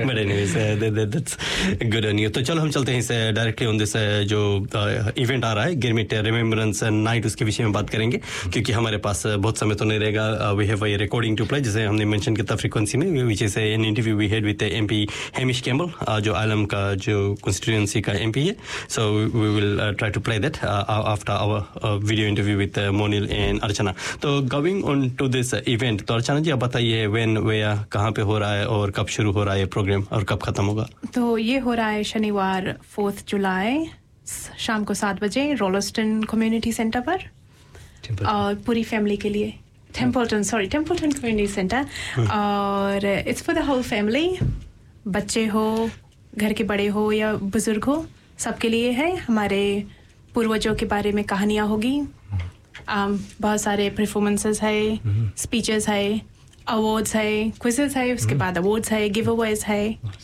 But anyways, that's good on you. तो चलो हम चलते हैं इस डायरेक्टली ऑन दिस जो इवेंट आ रहा है गिरमिट रिमेम्बरेंस नाइट, उसके विषय में बात करेंगे क्योंकि हमारे पास बहुत समय तो नहीं रहेगा. We have a recording to play, जैसे हमने मेंशन किया था फ्रीक्वेंसी में, which is an interview we had with MP Hamish Campbell, जो आलम का जो कॉन्स्टिट्यूएंसी का एमपी है. So we will try to play that after our video interview with मोनिल and अर्चना. तो going on to this event, तो अर्चना जी आप बताइए व्हेन वेयर कहाँ पे हो रहा है और कब शुरू हो रहा है प्रोग्राम और कब खत्म होगा? तो ये हो रहा है शनिवार 4 जुलाई शाम को 7 बजे रोलस्टन कम्युनिटी सेंटर पर, और पूरी फैमिली के लिए. टेम्पल्टन कम्युनिटी सेंटर, और it's for the whole family. बच्चे हो, घर के बड़े हो या बुजुर्ग हो, सबके लिए है. हमारे पूर्वजों के बारे में कहानियाँ होगी, बहुत सारे परफॉर्मेंसेस है, स्पीचेस है, अवार्ड्स है, क्विज़ेस है, उसके बाद अवार्ड्स है, गिव अवेज है.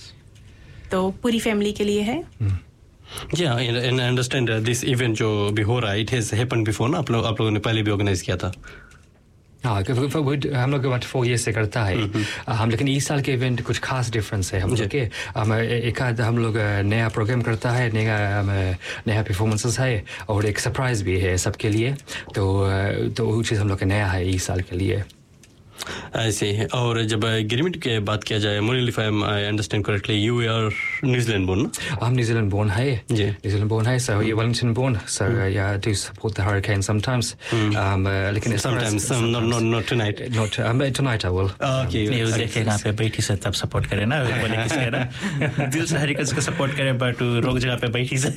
तो पूरी फैमिली के लिए है. Yeah, and I understand this event जो भी हो रहा है, it has happened before ना, आप लोगों ने पहले भी ऑर्गेनाइज किया था. हाँ, हम लोग बात 4 years से करता है. हम लेकिन इस साल के इवेंट कुछ खास डिफरेंस है हम लोग के. हम लोग नया प्रोग्राम करता है, नया परफॉर्मेंसेस है, और एक सरप्राइज भी है सबके लिए. तो वो चीज़ हम लोग का नया है इस साल के लिए. ऐसे है. और जब गिरमिट के बात किया जाए, मोनिल, if I understand correctly, you are New Zealand born. हम न्यूजीलैंड बोर्न है. जी, न्यूजीलैंड बोर्न है. So you're Wellington born. So yeah, I do support the Hurricane sometimes. लेकिन sometimes not tonight. Not tonight I will. Okay. News देखे कहाँ पे बैठी से तब सपोर्ट करे ना, बोले किसी ना दिल से हरिकेन्स को सपोर्ट करे, बट रोक जगह पे बैठी से.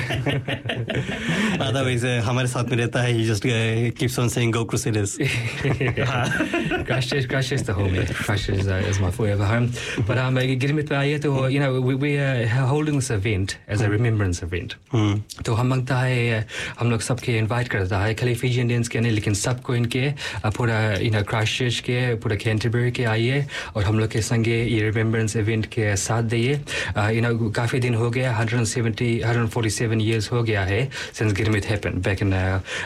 Otherwise हमारे साथ में रहता है, he just keeps on saying go Crusaders. Christchurch the home. Christchurch is my forever home. But girmit पे आइए तो you know we are holding this event as a remembrance event. तो हम मांगता है, हम लोग सबके इनवाइट करता है, खाली फिजी इंडियंस के नहीं लेकिन सबको इनके पूरा Christchurch के पूरा कैंटरबरी के आइए और हम लोग के संगे ये रिमेम्बरेंस इवेंट के साथ दिए. काफ़ी दिन हो गया, 147 years हो गया है since girmit happened back in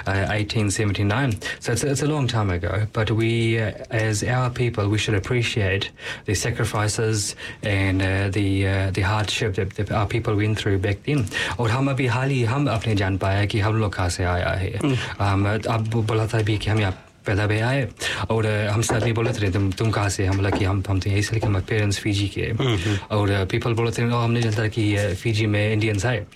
1879. So it's a long time ago, but we as our people we should appreciate the sacrifices and the hardship that our people went through back then. और हम अभी हाल ही हम अपने जान पाया कि हम लोग कहाँ से आया है. अब बोला था भी कि हम यहाँ पैदा भी आए, और हम साथ भी बोले थे तुम कहाँ से. हम बोला कि हम तो यही से, हमारे पेरेंट्स फिजी के. और पीपल बोले थे हमने जानता कि फिजी में इंडियंस आए.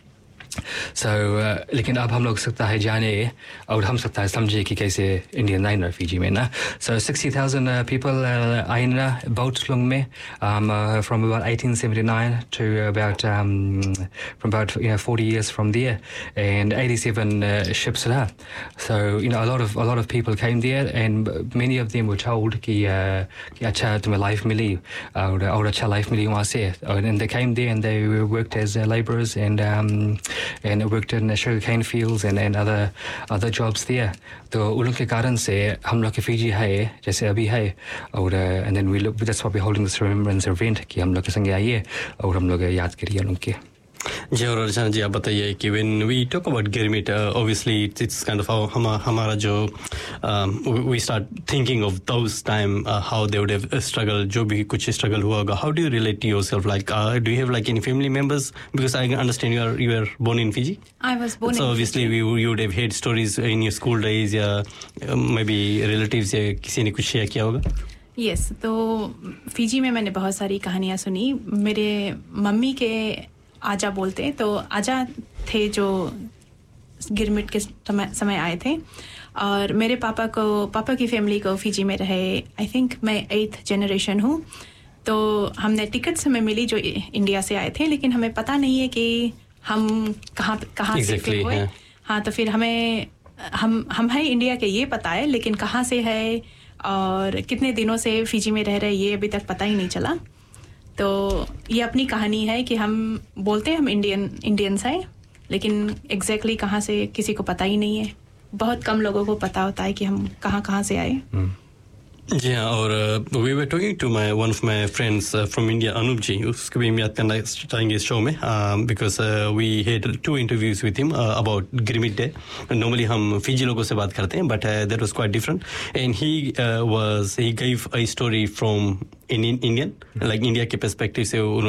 लेकिन अब हम लोग सकता है जाने और हम सकता है समझे कि कैसे इंडियन आए ना फिजी में ना. 60,000 people आए ना boat लोग में from about 1879 to about from about 40 years from there, and 87 ships रहा. So a lot of people came there, and many of them were told कि अच्छा तुम्हें लाइफ मिली और अच्छा लाइफ मिली वहाँ से. And they came there and they worked as laborers and worked in sugarcane fields and other jobs there. तो उन के कारण से हम लोग के फिजी है जैसे अभी है. और and then that's why we're holding this remembrance event कि हम लोग के संगे आइए और हम लोग याद करिए उन के. जी, और अर्चना जी आप बताइए कि when we talk about girmit, obviously it's kind of हमारा जो we start thinking of those time how they would have struggled, जो भी कुछ struggle हुआ होगा. How do you relate to yourself? Like do you have like any family members? Because I understand you were born in Fiji. I was born so in obviously Fiji. you would have heard stories in your school days या maybe relatives या किसी ने कुछ share किया होगा. Yes, तो Fiji में मैंने बहुत सारी कहानियाँ सुनी. मेरे मम्मी के आजा बोलते, तो आजा थे जो गिरमिट के समय आए थे, और मेरे पापा की फैमिली को फिजी में रहे. आई थिंक मैं 8th generation हूँ. तो हमने टिकट्स हमें मिली जो इंडिया से आए थे, लेकिन हमें पता नहीं है कि हम कहाँ exactly, से हुए. हाँ, तो फिर हमें हम है इंडिया के ये पता है, लेकिन कहाँ से है और कितने दिनों से फिजी में रह रहे ये अभी तक पता ही नहीं चला. तो ये अपनी कहानी है कि हम बोलते हैं हम इंडियंस हैं, लेकिन एग्जैक्टली कहाँ से किसी को पता ही नहीं है. बहुत कम लोगों को पता होता है कि हम कहाँ से आए. जी हाँ, और we were talking to one of my friends from India, Anoop जी. उसको भी हम याद करना चाहेंगे इस शो में, because we had 2 interviews with him about girmit day. Normally हम फिजी लोगों से बात करते हैं, but that was quite different, and he gave a story from in Indian, like India के पर्सपेक्टिव से